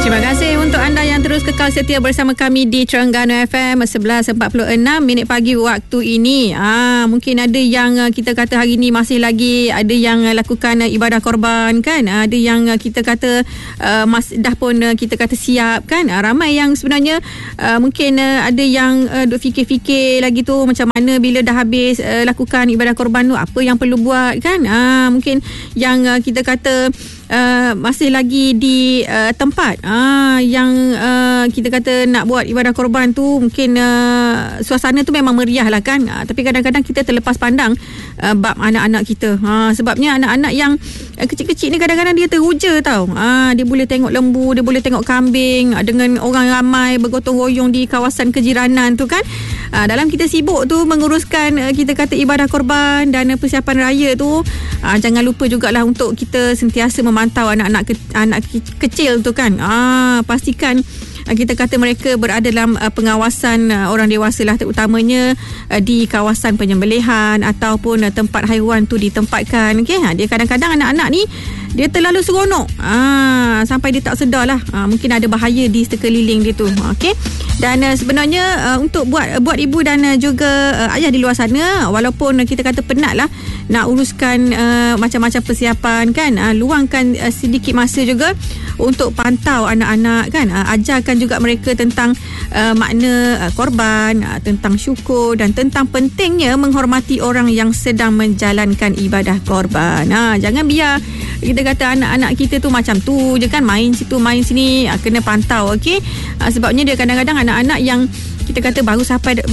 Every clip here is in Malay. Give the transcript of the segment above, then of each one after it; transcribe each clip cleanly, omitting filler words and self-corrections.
Terima kasih untuk anda yang terus kekal setia bersama kami di Terengganu FM 11.46 minit pagi waktu ini. Mungkin ada yang kita kata hari ini masih lagi ada yang lakukan ibadah korban kan. Ada yang kita kata dah pun kita kata siap kan. Ramai yang sebenarnya mungkin ada yang duk fikir-fikir lagi tu macam mana bila dah habis lakukan ibadah korban tu apa yang perlu buat kan. Mungkin yang kita kata masih lagi di tempat yang kita kata nak buat ibadah korban tu mungkin suasana tu memang meriah lah kan, tapi kadang-kadang kita terlepas pandang bab anak-anak kita. Sebabnya anak-anak yang kecil-kecil ni kadang-kadang dia teruja tau. Dia boleh tengok lembu, dia boleh tengok kambing dengan orang ramai bergotong royong di kawasan kejiranan tu kan. Dalam kita sibuk tu menguruskan kita kata ibadah korban dan persiapan raya tu, jangan lupa jugalah untuk kita sentiasa memantau anak-anak kecil tu kan. Pastikan kita kata mereka berada dalam pengawasan orang dewasa lah, terutamanya di kawasan penyembelihan ataupun tempat haiwan tu ditempatkan. Okay? Dia kadang-kadang anak-anak ni dia terlalu seronok sampai dia tak sedar lah mungkin ada bahaya di sekeliling dia tu. Okay? Dan sebenarnya untuk buat ibu dan juga ayah di luar sana, walaupun kita kata penat lah nak uruskan macam-macam persiapan kan, luangkan sedikit masa juga untuk pantau anak-anak kan, ajarkan juga mereka tentang makna korban, tentang syukur dan tentang pentingnya menghormati orang yang sedang menjalankan ibadah korban. Jangan biar kita kata anak-anak kita tu macam tu je kan, main situ main sini, kena pantau. Okey, sebabnya dia kadang-kadang anak-anak yang kita kata baru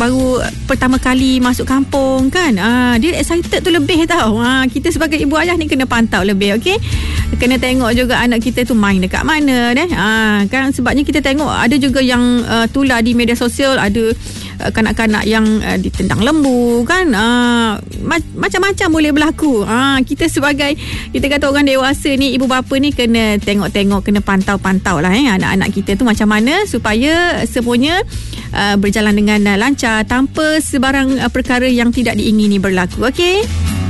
pertama kali masuk kampung kan, dia excited tu lebih tau. Kita sebagai ibu ayah ni kena pantau lebih. Okey, kena tengok juga anak kita tu main dekat mana kan, sebabnya kita tengok ada juga yang tular di media sosial, ada kanak-kanak yang ditendang lembu kan, macam-macam boleh berlaku. Kita sebagai kita kata orang dewasa ni, ibu bapa ni kena tengok-tengok, kena pantau-pantau lah anak-anak kita tu macam mana supaya semuanya berjalan dengan lancar tanpa sebarang perkara yang tidak diingini berlaku. Okey,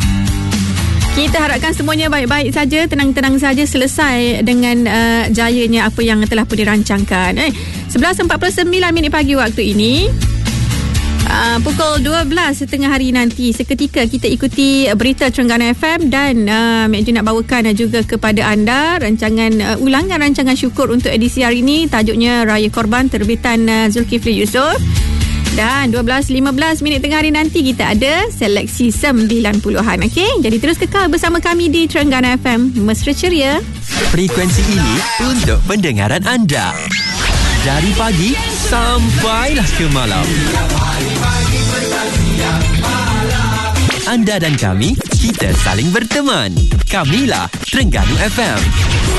kita harapkan semuanya baik-baik saja, tenang-tenang saja, selesai dengan jayanya apa yang telah pun dirancangkan. 11.49 minit pagi waktu ini. Pukul 12 tengah hari nanti, seketika kita ikuti berita Terengganu FM dan Mek Ju nak bawakan juga kepada anda ulangan rancangan syukur untuk edisi hari ini. Tajuknya Raya Korban terbitan Zulkifli Yusof. Dan 12.15 minit tengah hari nanti kita ada seleksi 90-an. Okey, jadi terus kekal bersama kami di Terengganu FM. Mesra ceria. Frekuensi ini untuk pendengaran anda. Dari pagi sampailah ke malam. Anda dan kami, kita saling berteman. Kamilah Terengganu FM.